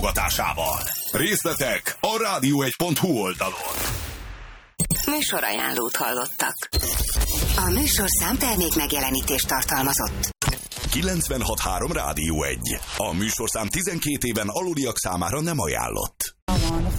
Részletek a radio1.hu oldalon. Műsorajánlót hallottak. A műsorszám termék megjelenítést tartalmazott. 96.3 Rádió 1. A műsorszám 12 éven aluliak számára nem ajánlott.